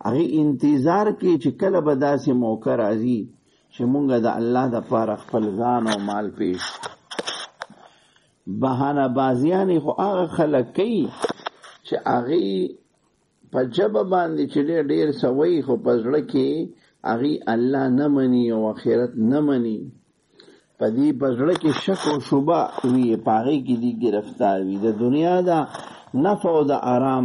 هغه انتظار کې چې کله به داسې موقع راځي چې مونږ د الله د پاره خپل ځان او مال پیش. بهانه بازیانې خو هغه خلک کوي چې هغه په جبه باندې چې ډېر سوي خو په زړه کې هغه الله نه مني او آخرت نه مني، په دې په زړه کې شک او شبهه وي، په هغې کې دي ګرفتار وي. د دنیا د نفع او د آرام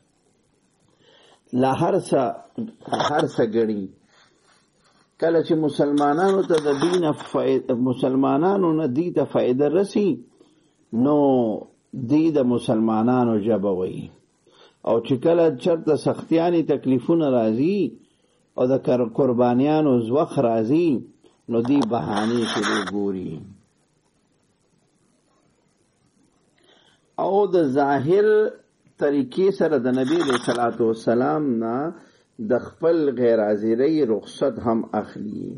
لا هر څه ګڼي. کله چې مسلمانانو ته د دین مسلمانانو نه دې ته فائدہ رسی نو دې د مسلمانانو ژبه وي، او چې کله چرته سختیانی تکلیفونه راځي او د قربانیانو زوخ راځي نو دې بهانې شروع ګوري او د ظاهر طریقې سره د نبی علیہ الصلوۃ والسلام نه د خپل غیر حاضری رخصت هم اخلي.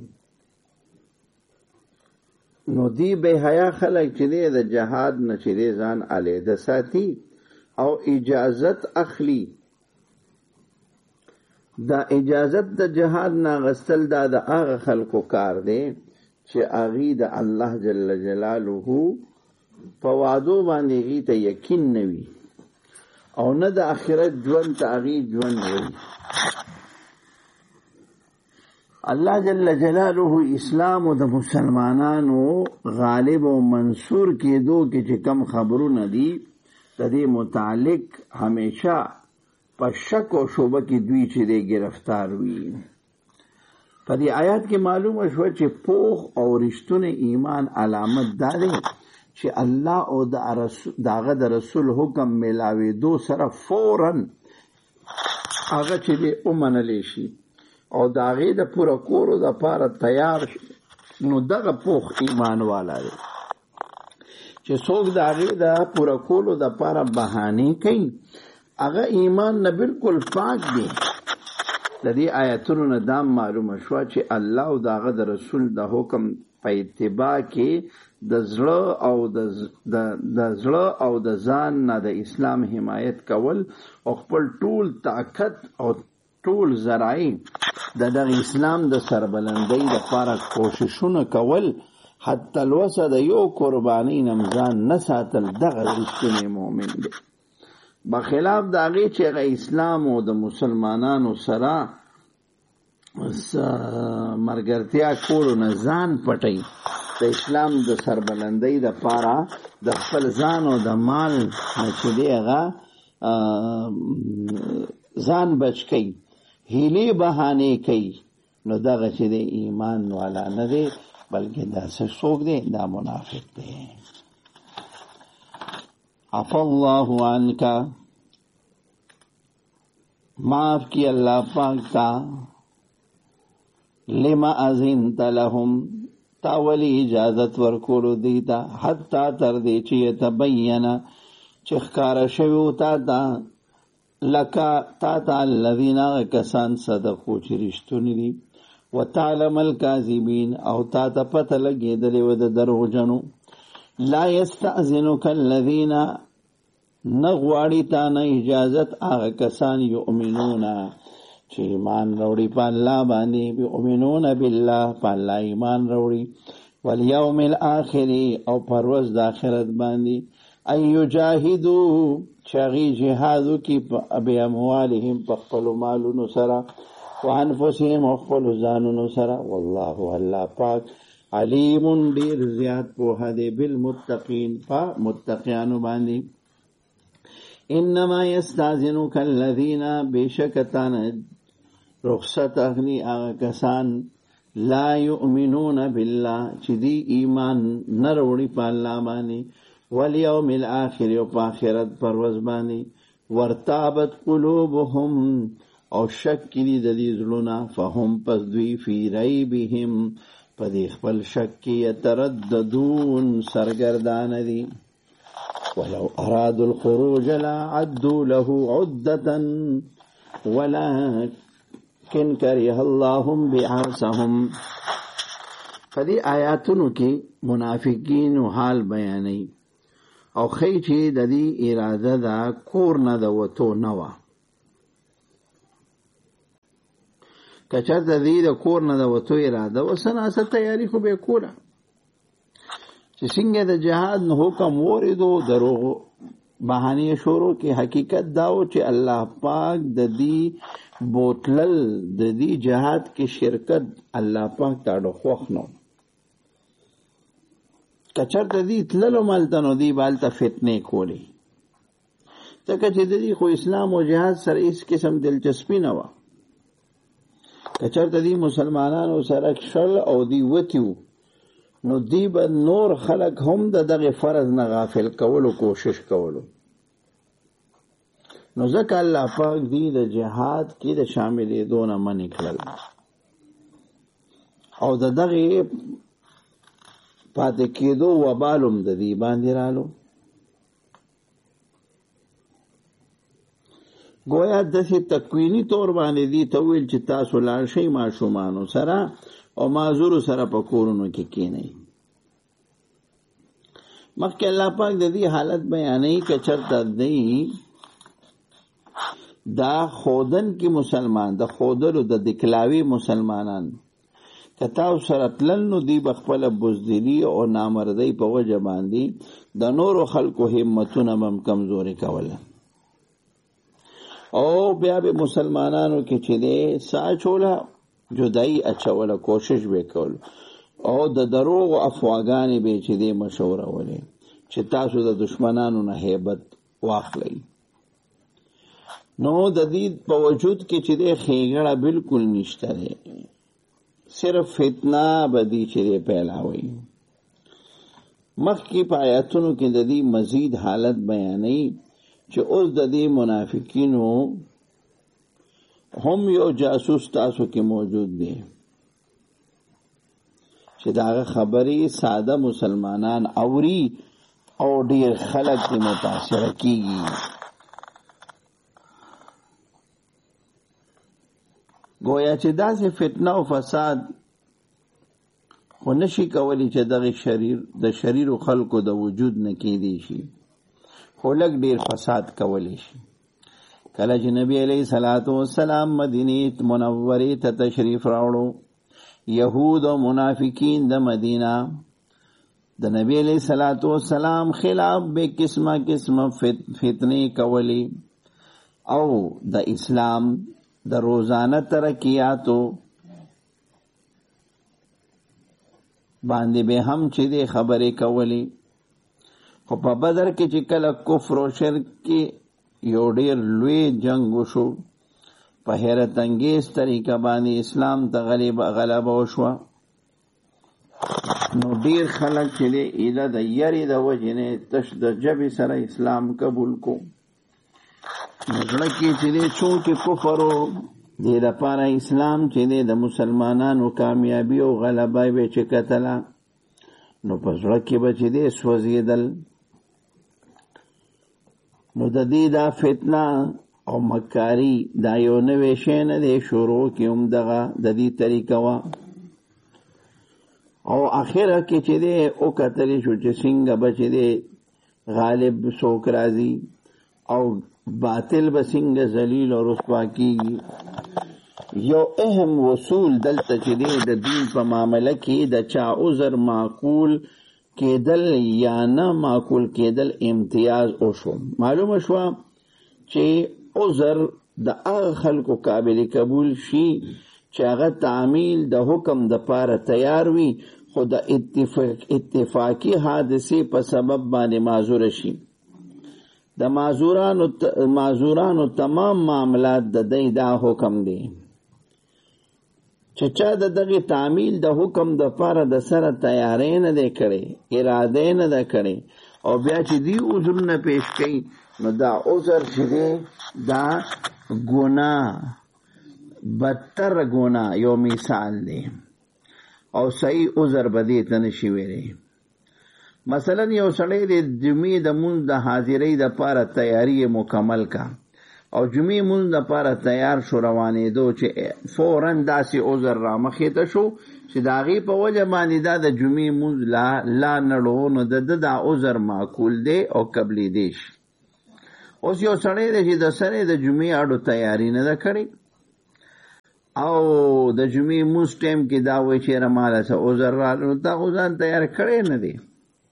نو دی به حیا خلک چې د جهاد نه چې ځان علیحده ساتي او اجازت اخلي. دا اجازت د جهاد نه غسل دا د هغه خلکو کار دی چې هغه د الله جل جلاله په وعدو باندې هغه ته یقین نوي او نه د آخرت ژوند ته هغه ژوند وي. الله جل جلاله اسلام او د مسلمانانو غالب او منصور کېدو کې چې کم خبرونه دي د دې متعلق همیشه په شک او شوبه کې دوی چې دی گرفتار وي. په دې آیات کې معلومه شو چې پوخ او رښتونه ایمان علامت دا دی چې الله او داغه د رسول حکم ملاوي دو سره فوراً هغه چې دی ومنلی شي او داغه د پوره کولو د پاره تیار شي. نو دغه پوخ ایمان والا دی چې څوک داغه د پوره کولو د پاره بهانه کوي هغه ایمان نه بالکل پاک دی. د دې آیاتونو نه دا معلومه شو چې الله او داغه د رسول د حکم په اتباع کې د زړه او د ځان نه د اسلام حمایت کول او خپل ټول طاقت او ټول ذرایع د دغه اسلام د سربلندۍ لپاره کوششونه کول، حتی الوسه د یو قرباني نمځان نه ساتل، دغه رښتینی مؤمن دی. بخلاف د هغې چې هغه اسلام او د مسلمانانو سره مرګرتیا کولو نه ځان پټوي، د اسلام د سربلندۍ لپاره د خپل ځان او د مال چې دی هغه ځان بچ کوي، هیلې بهانې کوي، نو دغه چې دی ایمان والا نه دی بلکې دا څوک دی؟ دا منافق دی. عفا الله عنک، معاف کی اللہ پاک تا، لما اذنت لهم، تا ولی اجازت ورکولو دیتا، حتی تر دی چی یتبین چخکار شویو تا تا لکا تا تا الذین کسان صدقو چی رشتونی دی، و تعلم الکاذبین او تا تا پتہ لگی دلی و درو جنو. لا یستأذنک الذین، نغواړي تا نه اجازت هغه کسان یؤمنون چې ایمان راوړي په الله باندې، یؤمنون بالله، په الله ایمان راوړي، والیوم الاخر او پر ورځ د آخرت باندې، ان یجاهدوا چې هغې جهاد وکړي باموالهم په خپلو مالونو سره، وانفسهم او خپلو ځانونو سره، والله الله پاک علیم ډېر زیات پوهه دی بالمتقین، په متقیانو باندې. انما یستاذنک الذین، بشکتان رخصت اخلی آغا کسان، لا یؤمنون بالله چې دی ایمان نروړي په الله باندې، والیوم الاخر او په آخرت پر ورځ باندې، ورتابت قلوبهم او شک کړي د دې زړونه، فهم پس دوی فی ریبهم په دې خپل شک کې یترددون سرګردان دي. ولو ارادوا الخروج لعدوا له عدة ولكن كره الله بعاصهم. فدې آیاتونو کې منافقین حال بیانوي او خی چې د دې اراده دا کور نه د وتو نه وه. که چېرته دې د کور نه د وتو اراده وه څه ناڅه تیاري خو به یې کوله چې څنګه د جهاد نه حکم وورېدو دروغو بهانې شروع کې حقیقت دا و چې الله پاک د دې بوتلل د دې جهاد کې شرکت الله پاک ته ډېر خوښ نه که چېرته دې تللو مالته نو دې به هلته فتنې کولې ځکه چې د دې خو اسلام او جهاد سره هېڅ قسم دلچسپي نه وه که چېرته دې مسلمانانو سره شل او دې وتي وو نو دی به نور خلق هم د دغه فرض نه غافل کولو کوشش کولو نو ځکه الله پاک دی د جهاد کې د شاملېدو نه منع کړل او د دغه پاتې کېدو وبال هم د دې باندې رالو گویا داسې تکویني طور باندې دی ته ویل چې تاسو لاړ شئ ماشومانو سره او معذورو سره په کورونو کې کېنئ مخکې الله پاک د دې حالت بیانوي که چېرته دی دا خودن کې مسلمان د خودلو د دکلاوي مسلمانان که تاسو سره تلل نو دوی به خپله بزدلي او نامردۍ په وجه باندې د نورو خلکو همتونه به هم کمزوري کوله او بیا به مسلمانانو کې چې دی سا چوله جدائی اچوله کوشش به کول او د دروغ افواګانې به چې دی مشوره ولې چې تاسو د دشمنانو نه هیبت واخلئ نو د دې په وجود کې چې دی ښېګړه بالکل نشته دی صرف فتنه به دی چې دی پیلاوي مخکې په آیاتونو کې د دې مزید حالت بیانوي چې اوس د دې منافقینو هم یو جاسوس تاسو کې موجود دی چې داغه خبرې ساده مسلمانان اوري او ډیر خلک دې متاثر کیږي گویا چې داسې فتنه او فساد خو نشي کولی چې دغه د شریرو خلکو د وجود نه کېدی شي خو لږ ډیر فساد کولی شي کله چې نبی علیہ الصلوۃ والسلام مدینه منوره ته تشریف راوړو یهود او منافقین د مدینه د نبی علیہ الصلوۃ والسلام خلاف به قسمه فتنې کولی او د اسلام د روزانه ترقیاتو باندې به هم چې د خبرې کولی خو په بدر کې چې کله کفر او شرک کې یو ډیر لوی جنگ وشو په حیرت انگیز طریقه باندې اسلام ته غلبه وشوه نو ډیر خلک چې دی ایله د یری د وجې نه تش د ژبې سره اسلام قبول کو نو زړه کې چې دی چونکې کفر و دې لپاره اسلام چې دی د مسلمانانو کامیابي او غلبه به چې کتله نو په زړه کې به چې دی سوځېدل نو د دې دا فتنه او مکاری دا یو نوې شی نه دی شروع کې هم دغه د دې طریقه وه او اخره کې چې دی وکتلی شو چې څنګه به چې دی غالب څوک راځي او باطل به څنګه ذلیل او رسوا کېږي یو اهم اصول دلته چې دی د دین په معامله کې د چا عذر معقول کېدل یا نه معقول کېدل امتیاز وشو معلومه شوه چې عذر د هغه خلکو قابل قبول شي چې هغه تعمیل د حکم د پاره تیار وي خو د اتفاقی حادثې په سبب باندې معذور شي د معذورانو تمام معاملات د دې دا حکم دی چې چا د دغه تعمیل د حکم د پاره د سره تیارې نه دی کړی اراده نه ده کړی او بیا چې دی عذر نه پیش کړي نو دا عذر چې دی دا ګناه بدتر ګناه یو مثال دی او صحیح عذر به دې ته نشي ویلی مثلا یو سړی د جمعې د مونځ د حاضرۍ د پاره تیاری مکمل کا او جمعې مونځ د پاره تیار شو روانېدو چې فوراً داسې عذر را مخې ته شو چې د هغې په وجه باندې دا د جمعې مونځ لا نړو نو د ده دا عذر معقول دی او قبلېدی شي اوس یو سړی دی چې د سره د جمعې اډو تیاری نه ده کړې او د جمعې موس ټیم کې دا وایي چې رماله څه عذر رالو تا خو ځان تیار کړی نه دی.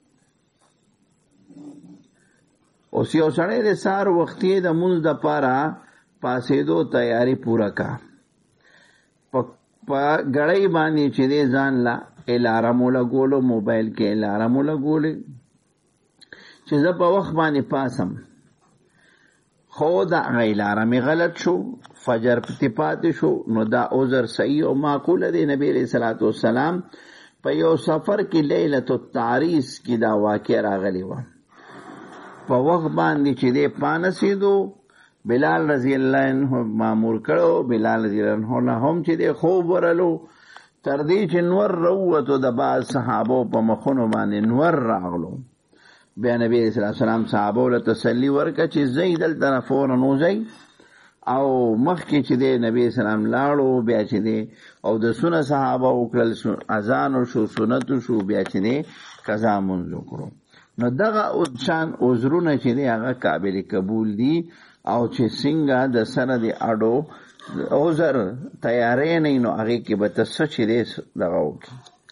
اوس یو سړی د سهار وختي د مونځ دپاره پاسېدو تیاری پوره کا. په ګړۍ باندې چې دی ځان له الارم ولګولو، موبایل کې الارم ولګولې چې زه په وخت باندې پاسم، خو دا الارم غلط شو، فجر پتی پاتې شو. نو دا عذر صحیح او معقوله دی. نبی علیہ الصلوۃ والسلام په یو سفر کې لیلۃ التعریس کې دا واقع راغلی و. په وخت باندې چې دی پانسیدو، بلال رضی الله عنه مامور کړو. بلال رضی الله عنه نه هم چې دی خوب ورلو، تر دې چې نور راووتو د بعض صحابو په مخونو باندې نور راغلو. بیا نبی صلی الله علیه وسلم صحابو له تسلی ورکړه چې زئی دلته فورا نوځي، او مخکې چې دی نبی سلام لاړو، بیا چې دی او د سنه صحابه وکړل، اذان شو، سنت شو، بیا چې دی قضا مونځ وکړو. نو دغه شان عذرونه چې دی هغه قابل قبول دي. او چې څنګه د سره د اډو عذر تیارې نه نو هغه کې به تاسو چې دی دغه وکړي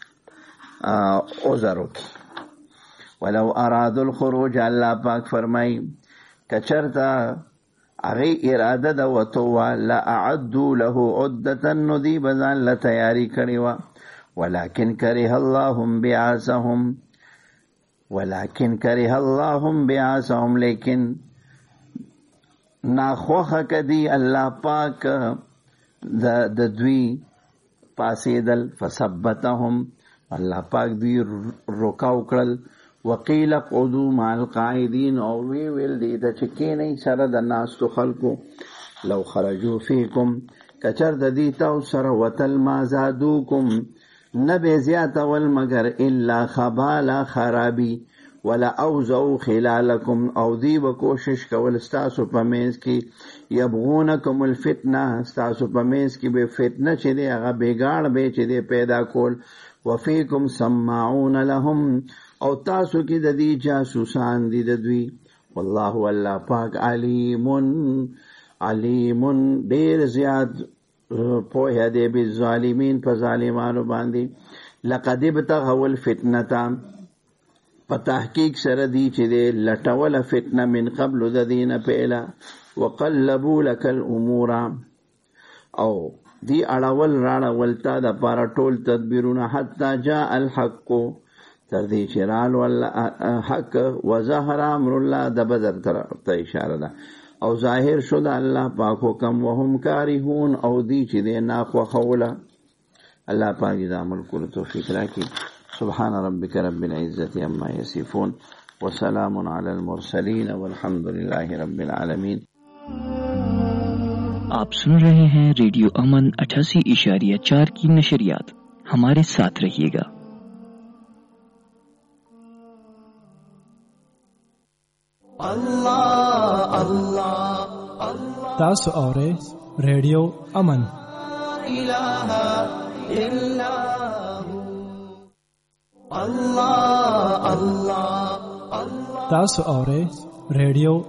عذر وکړي. ولو ارادوا الخروج، الله پاک فرمای کچرتا هغه اراده د وتو لا اعدوا له عدة، ندی بزان لا تیاری کړی و. ولكن كره الله بعاثهم، لیکن ناخوخه کدی الله پاک د دوی پاسیدل. فثبتهم، الله پاک دوی روکاو کړل. وقیل قعدوا مع القاعدین، او ویل دی د چکینې سره د ناستو خلکو. لو خرجوا فیکم، کچر د دې تاسو سره وتل، ما زادوکم، نبی زیات ول مگر الا خبالا خرابی، ولا اوزو خلالکم، او دی به کوشش کول ستاسو په منځ کې، یبغونکم الفتنه، ستاسو په منځ کې به فتنه چې دی هغه بیګاړ به چې دی پیدا کول. وفیکم سماعون لهم، او تاسو کې د دې جاسوسان دي د دوی. والله والله پاک علیم ډیر زیات پوهه دی بالظالمین، په ظالمانو باندې. لقد ابتغوا الفتنه، په تحقیق سره دی چې دی لټول فتنه من قبل د دین پیلا. وقلبوا لك الامور، او دی اړول راړول تا د پاره ټول تدبیرونه، حتی جاء الحق، تر دې چې رال والله حق، وظهر امر الله، د بدر ته اشاره ده، او ظاهر شو د الله پاک حکم. وهم کارهون، او دی چې دی ناخوښوله. الله پاک دې عمل کولو توفیق راکړي. سبحان ربك رب العزة عما يصفون، وسلام على المرسلين، والحمد لله رب العالمين. आप सुन रहे हैं रेडियो अमन 88.4 की नशरियात। हमारे साथ रहिएगा। تاسو اورئ ریډیو امن. تاسو اورئ ریډیو